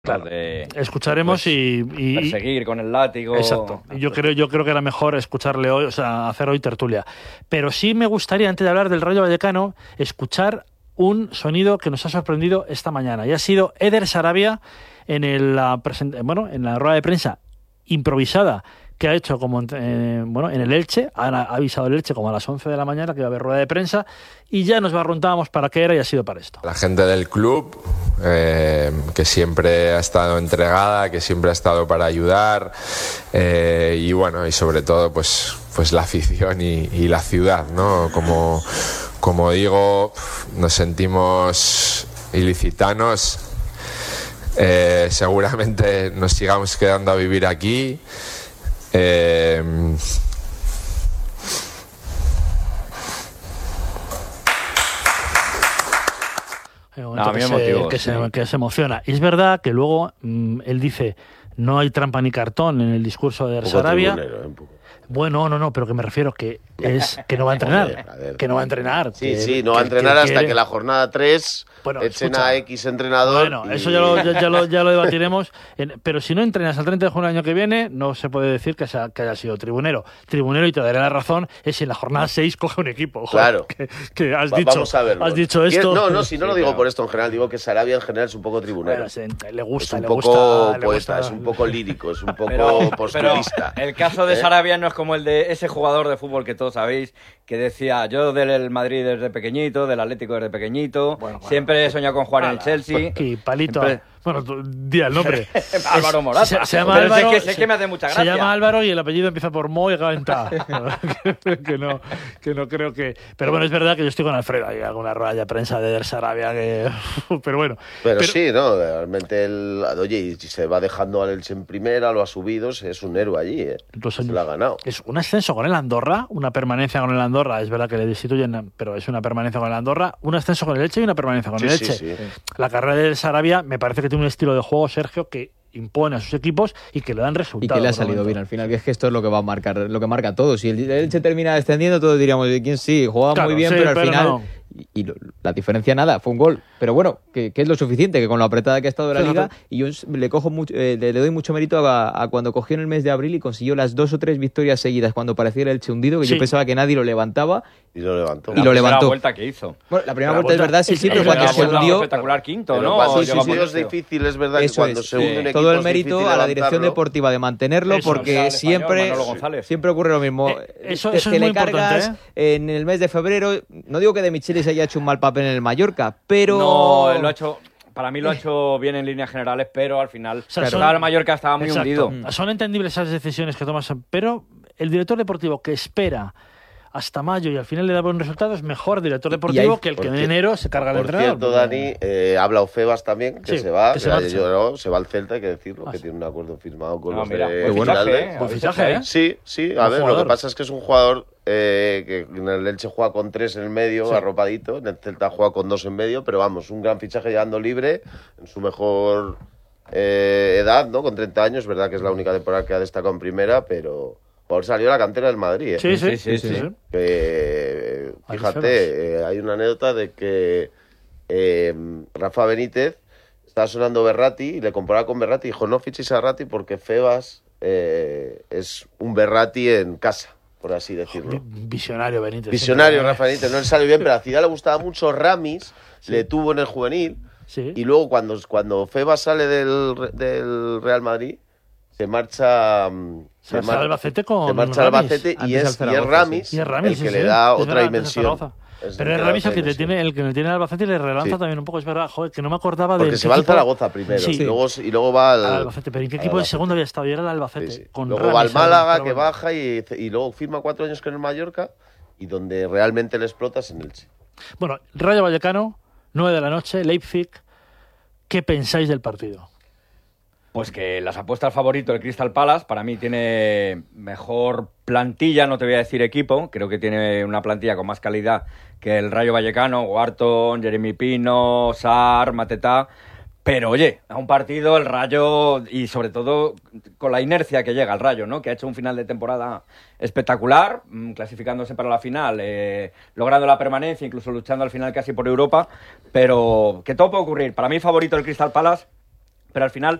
Claro, escucharemos y perseguir con el látigo. Exacto. Yo creo que era mejor escucharle hoy, o sea, hacer hoy tertulia. Pero sí me gustaría, antes de hablar del Rayo Vallecano, escuchar un sonido que nos ha sorprendido esta mañana. Y ha sido Eder Sarabia en la rueda de prensa improvisada que ha hecho en el Elche. Ha avisado el Elche como a las 11 de la mañana que iba a haber rueda de prensa y ya nos preguntábamos para qué era y ha sido para esto. La gente del club, que siempre ha estado entregada, que siempre ha estado para ayudar, y sobre todo pues la afición y la ciudad, ¿no? Como digo, nos sentimos ilicitanos. Seguramente nos sigamos quedando a vivir aquí. Que se emociona. Y es verdad que luego él dice no hay trampa ni cartón en el discurso de Sarabia. Bueno, no, pero que me refiero que no va a entrenar. Que no va a entrenar. Sí, no va a entrenar hasta que la jornada 3 echen a X entrenador. Bueno, eso ya lo debatiremos. Pero si no entrenas al 30 de junio del año que viene, no se puede decir que haya sido tribunero. Tribunero, y te daré la razón, es si en la jornada 6 coge un equipo. Joder, claro. Que has dicho, vamos a verlo. Has dicho esto. Si no lo digo por esto en general, digo que Sarabia en general es un poco tribunero. Le gusta, es un poco poeta, es un poco lírico, es un poco posturista. El caso de Sarabia no es como el de ese jugador de fútbol que todos sabéis, que decía, yo del Madrid desde pequeñito, del Atlético desde pequeñito, siempre he soñado con jugar en el Chelsea. Aquí, palito. Bueno, di el nombre. Álvaro Morata. Se llama Álvaro. Sé que me hace mucha gracia. Se llama Álvaro y el apellido empieza por Mo y acaba en Ta. que no creo que... Pero bueno, es verdad que yo estoy con Alfredo. Hay alguna rueda de prensa de Eder Sarabia que... Pero bueno. Pero sí, ¿no? Realmente y si se va dejando al Elche en primera, lo ha subido, es un héroe allí, se lo ha ganado. Es un ascenso con el Andorra, una permanencia con el Andorra. Es verdad que le destituyen, pero es una permanencia con el Andorra, un ascenso con el Elche y una permanencia con el Elche. Sí. La carrera de Sarabia me parece que tiene un estilo de juego, Sergio, que impone a sus equipos y que le dan resultados. Y que le ha salido bien al final, que es que esto es lo que va a marcar, lo que marca todo. Si el Elche termina descendiendo, todos diríamos, ¿quién sí? Juega muy bien, pero al final... No. Y la diferencia nada, fue un gol. Pero bueno, que es lo suficiente, que con lo apretada que ha estado la liga, y yo le doy mucho mérito a cuando cogió en el mes de abril y consiguió las 2 o 3 victorias seguidas cuando parecía el Elche hundido, que yo pensaba que nadie lo levantaba. Y lo levantó. La primera vuelta que hizo. Bueno, la primera vuelta es verdad, sí, pero cuando se hundió... espectacular quinto, pero ¿no? Cuando es difícil, es verdad que cuando se hunde un equipo todo el mérito a la dirección deportiva de mantenerlo, porque siempre ocurre lo mismo. Eso es que muy le cargas importante, en el mes de febrero. No digo que De Michelis haya hecho un mal papel en el Mallorca, pero... No, lo ha hecho... Para mí lo ha hecho bien en líneas generales, pero al final el Mallorca estaba muy hundido. Son entendibles esas decisiones que tomas, pero el director deportivo que espera hasta mayo y al final le da buenos resultados, mejor director deportivo que el que en enero se carga el entrenador. Por cierto, Dani, habla Ofebas también, que se va. Se va al Celta, hay que decirlo, que tiene un acuerdo firmado con los de Finalde. Buen fichaje, ¿eh? Sí. A ver, lo que pasa es que es un jugador que en el Elche juega con 3 en el medio, arropadito. En el Celta juega con 2 en medio, pero vamos, un gran fichaje llegando libre, en su mejor edad, ¿no? Con 30 años, verdad que es la única temporada que ha destacado en primera, pero... Por salió a la cantera del Madrid, Sí. Fíjate, hay una anécdota de que Rafa Benítez estaba sonando Berratti y le comparaba con Berratti y dijo, no fichéis a Berratti porque Febas es un Berratti en casa, por así decirlo. Visionario Benítez. Visionario Rafa Benítez, no le salió bien, pero a Zidane le gustaba mucho. Ramis le tuvo en el juvenil y luego cuando Febas sale del Real Madrid se marcha al Albacete y es Ramis el que le da otra dimensión. Pero es Ramis el que le tiene el Albacete y le relanza también un poco, es verdad, joder, que no me acordaba de... Porque se va al Zaragoza primero y luego va al Albacete. ¿Pero en qué equipo de segundo había estado? Y era el Albacete. Luego va al Málaga, que baja y luego firma 4 años con el Mallorca y donde realmente le explotas en Elche. Bueno, Rayo Vallecano, 9 de la noche, Leipzig. ¿Qué pensáis del partido? Pues que las apuestas favorito del Crystal Palace, para mí tiene mejor plantilla, no te voy a decir equipo, creo que tiene una plantilla con más calidad que el Rayo Vallecano, Wharton, Jeremy Pino, Sarr, Mateta, pero oye, a un partido el Rayo, y sobre todo con la inercia que llega el Rayo, ¿no? Que ha hecho un final de temporada espectacular, clasificándose para la final, logrando la permanencia, incluso luchando al final casi por Europa, pero que todo puede ocurrir. Para mí favorito el Crystal Palace, pero al final